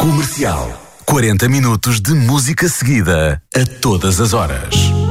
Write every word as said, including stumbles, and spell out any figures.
Comercial. quarenta minutos de música seguida a todas as horas.